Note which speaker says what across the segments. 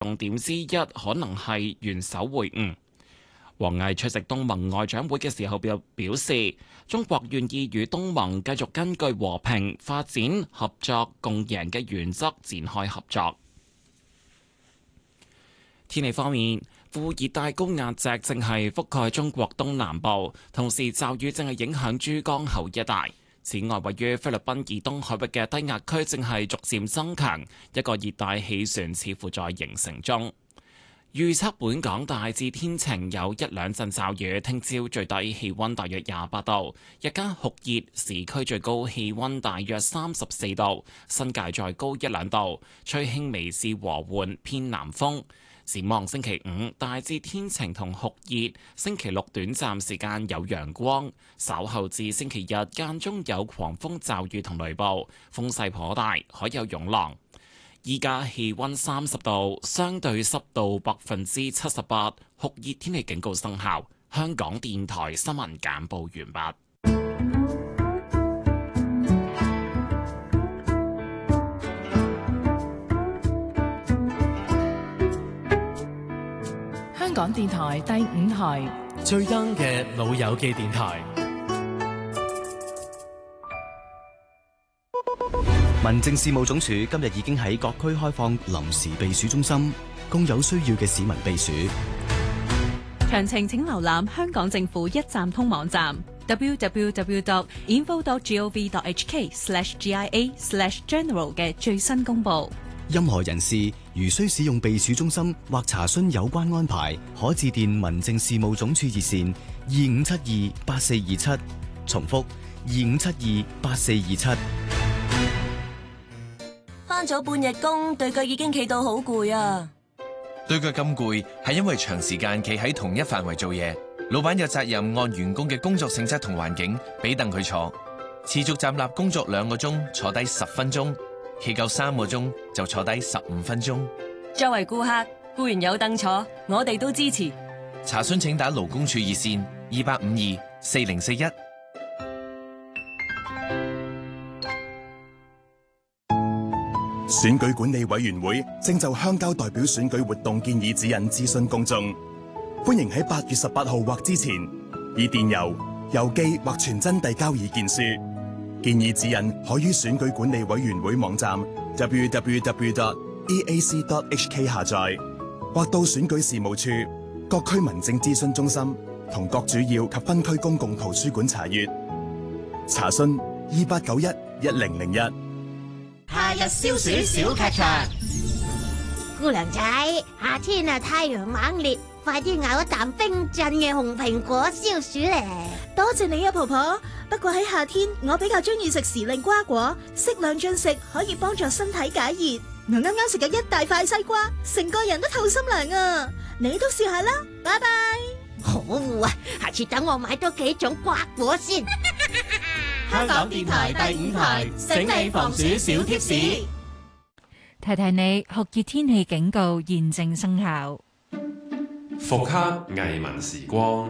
Speaker 1: 重點之一可能係元首會晤。王毅出席東盟外長會嘅時候表示，中國願意與東盟繼續根據和平、發展、合作、共贏嘅原則展開合作。天氣方面，副熱帶高壓脊正係覆蓋中國東南部，同時驟雨正係影響珠江口一帶。此外，位於菲律賓以東海域嘅低壓區正係逐漸增強，一個熱帶氣旋似乎在形成中。預測本港大致天晴，有一兩陣驟雨。聽朝最低氣溫大約28度，日間酷熱，市區最高氣溫大約34度，新界再高一兩度，吹輕微至和緩偏南風。展望星期五大致天晴同酷熱，星期六短暫時間有陽光，稍後至星期日間中有狂風驟雨同雷暴，風勢頗大，海有湧浪。依家氣溫30度，相對濕度78%，酷熱天氣警告生效。香港電台新聞簡報完畢。
Speaker 2: 香港電台第5台
Speaker 3: 最 young 嘅老友記電台。
Speaker 4: 民政事務總署今日已經喺各區開放臨時避暑中心，供有需要嘅市民避暑。
Speaker 5: 詳情請瀏覽香港政府一站通網站 www.info.gov.hk/GIA/general 嘅最新公佈。
Speaker 4: 任何人士如需使用避暑中心或查詢有關安排，可致電民政事務總署熱線25728427，重複25728427。
Speaker 6: 返咗半日工，對腳已經企到好攰啊！
Speaker 7: 對腳咁攰，係因為長時間企喺同一範圍做嘢。老闆有責任按員工嘅工作性質同環境，俾凳佢坐。持續站立工作2個鐘，坐低10分鐘；企夠3個鐘，就坐低15分鐘。
Speaker 6: 作為顧客，固然有凳坐，我哋都支持。
Speaker 7: 查詢請打勞工處熱線28524041。
Speaker 8: 選舉管理委員會正就鄉郊代表選舉活動建議指引諮詢公眾，歡迎喺8月18號或之前以電郵、郵寄或傳真遞交意見書。建議指引可於選舉管理委員會網站 www.eac.hk 下載，或到選舉事務處、各區民政諮詢中心同各主要及分區公共圖書館查閱。查詢28911001。
Speaker 9: 夏日消暑小劇場，姑娘仔，夏天啊太陽猛烈，快啲咬一啖冰鎮嘅紅蘋果消暑咧！
Speaker 10: 多謝你啊，婆婆。不過喺夏天，我比較中意食時令瓜果，適量進食可以幫助身體解熱。我啱啱食咗一大塊西瓜，成個人都透心涼啊！你都試下啦，拜拜。
Speaker 9: 好啊，下次等我買多幾種瓜果先。
Speaker 3: 香港電台第5台，醒你防暑小貼士。
Speaker 11: 提提你，酷熱天氣警告現正生效。
Speaker 12: 復刻藝文時光，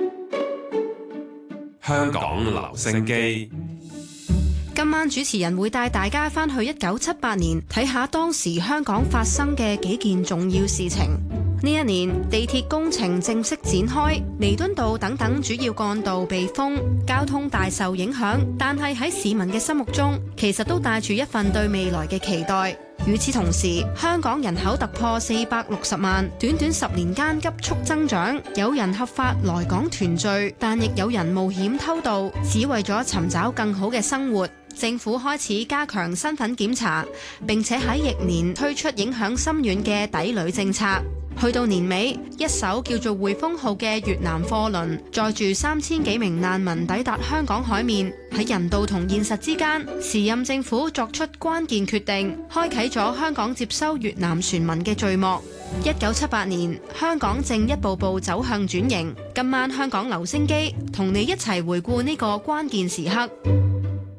Speaker 12: 香港留聲機。
Speaker 13: 今晚主持人會帶大家返去1978年，睇下當時香港發生嘅幾件重要事情。呢一年，地鐵工程正式展開，彌敦道等等主要幹道被封，交通大受影響。但係喺市民嘅心目中，其實都帶住一份對未來嘅期待。與此同時，香港人口突破460萬，短短10年間急速增長。有人合法來港團聚，但亦有人冒險偷渡，只為咗尋找更好嘅生活。政府開始加強身份檢查，並且喺翌年推出影響深遠嘅抵旅政策。去到年尾，一艘叫做匯豐號嘅越南貨輪載住3000幾名難民抵達香港海面。喺人道同現實之間，時任政府作出關鍵決定，開啟咗香港接收越南船民嘅序幕。1978年，香港正一步步走向轉型。今晚香港留聲機同你一齊回顧呢個關鍵時刻。